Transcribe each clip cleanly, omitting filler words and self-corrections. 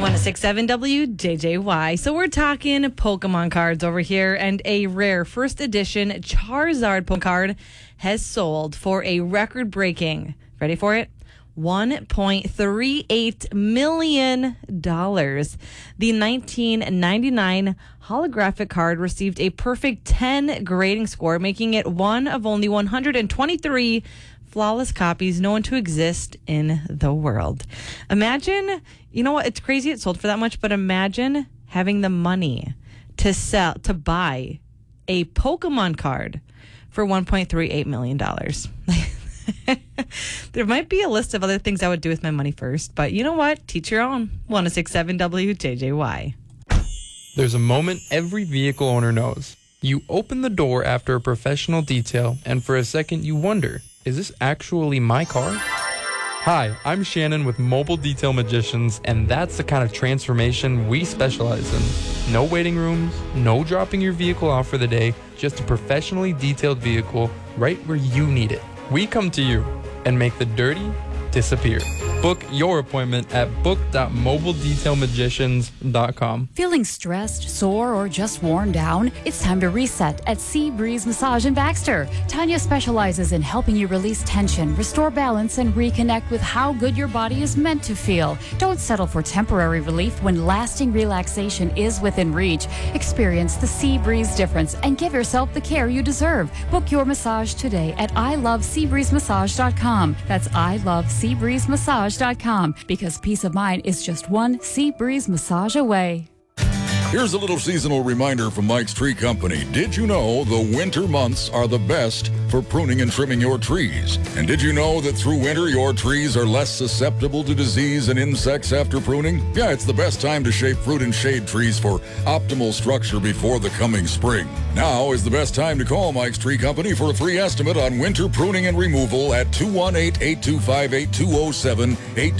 106.7 WJJY. So we're talking Pokemon cards over here, and a rare first edition Charizard Pokemon card has sold for a record-breaking, ready for it, $1.38 million. The 1999 holographic card received a perfect 10 grading score, making it one of only 123 flawless copies known to exist in the world. Imagine, you know what, it's crazy it sold for that much, but imagine having the money to buy a Pokemon card for $1.38 million. There might be a list of other things I would do with my money first, but you know what? Teach your own. 106.7 WJJY. There's a moment every vehicle owner knows. You open the door after a professional detail, and for a second you wonder, is this actually my car? Hi, I'm Shannon with Mobile Detail Magicians, and that's the kind of transformation we specialize in. No waiting rooms, no dropping your vehicle off for the day, just a professionally detailed vehicle right where you need it. We come to you and make the dirty disappear. Book your appointment at book.mobiledetailmagicians.com. Feeling stressed, sore, or just worn down? It's time to reset at Sea Breeze Massage in Baxter. Tanya specializes in helping you release tension, restore balance, and reconnect with how good your body is meant to feel. Don't settle for temporary relief when lasting relaxation is within reach. Experience the Sea Breeze difference and give yourself the care you deserve. Book your massage today at iloveseabreezemassage.com. That's iloveseabreezemassage.com, because peace of mind is just one Sea Breeze massage away. Here's a little seasonal reminder from Mike's Tree Company. Did you know the winter months are the best for pruning and trimming your trees? And did you know that through winter, your trees are less susceptible to disease and insects after pruning? Yeah, it's the best time to shape fruit and shade trees for optimal structure before the coming spring. Now is the best time to call Mike's Tree Company for a free estimate on winter pruning and removal at 218-825-8207,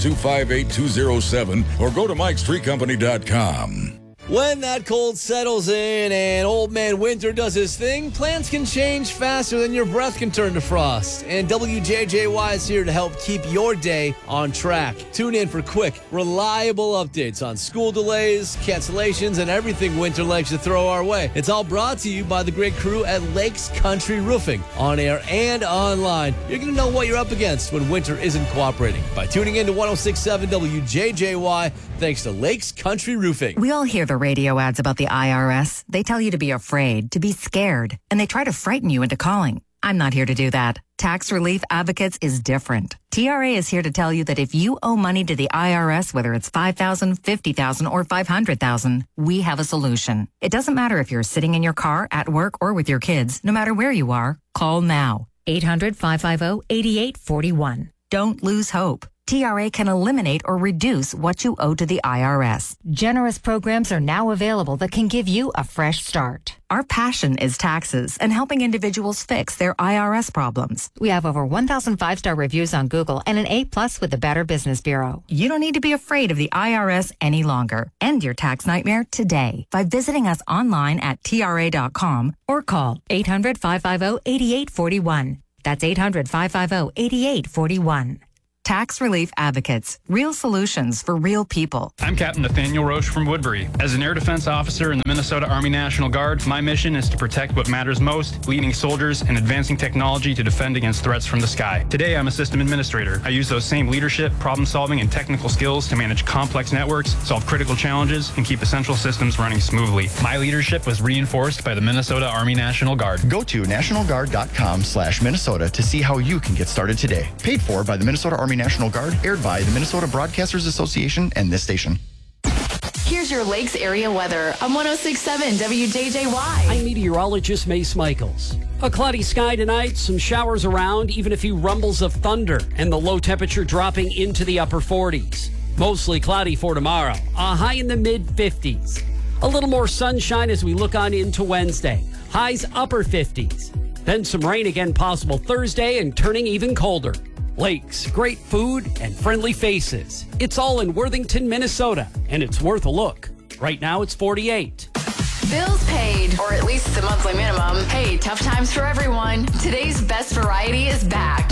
825-8207, or go to mikestreecompany.com. When that cold settles in and Old Man Winter does his thing, plans can change faster than your breath can turn to frost. And WJJY is here to help keep your day on track. Tune in for quick, reliable updates on school delays, cancellations, and everything winter likes to throw our way. It's all brought to you by the great crew at Lakes Country Roofing. On air and online, you're going to know what you're up against when winter isn't cooperating. By tuning in to 106.7 WJJY, thanks to Lakes Country Roofing. We all hear the radio ads about the IRS. They tell you to be afraid, to be scared, and they try to frighten you into calling. I'm not here to do that. Tax Relief Advocates is different. TRA is here to tell you that if you owe money to the IRS, whether it's $5,000, $50,000, or $500,000, we have a solution. It doesn't matter if you're sitting in your car, at work, or with your kids. No matter where you are, call now. 800-550-8841. Don't lose hope. TRA can eliminate or reduce what you owe to the IRS. Generous programs are now available that can give you a fresh start. Our passion is taxes and helping individuals fix their IRS problems. We have over 1,000 5-star reviews on Google and an A+ with the Better Business Bureau. You don't need to be afraid of the IRS any longer. End your tax nightmare today by visiting us online at TRA.com or call 800-550-8841. That's 800-550-8841. Tax Relief Advocates. Real solutions for real people. I'm Captain Nathaniel Roche from Woodbury. As an air defense officer in the Minnesota Army National Guard, my mission is to protect what matters most, leading soldiers and advancing technology to defend against threats from the sky. Today, I'm a system administrator. I use those same leadership, problem-solving, and technical skills to manage complex networks, solve critical challenges, and keep essential systems running smoothly. My leadership was reinforced by the Minnesota Army National Guard. Go to nationalguard.com/Minnesota to see how you can get started today. Paid for by the Minnesota Army National Guard, aired by the Minnesota Broadcasters Association and this station. Here's your Lakes area weather on 106.7 WJJY. I'm meteorologist Mace Michaels. A cloudy sky tonight, some showers around, even a few rumbles of thunder, and the low temperature dropping into the upper 40s. Mostly cloudy for tomorrow, a high in the mid-50s. A little more sunshine as we look on into Wednesday. Highs upper 50s. Then some rain again possible Thursday and turning even colder. Lakes, great food, and friendly faces. It's all in Worthington, Minnesota, and it's worth a look. Right now, it's 48. Bills paid, or at least the monthly minimum. Hey, tough times for everyone. Today's best variety is back.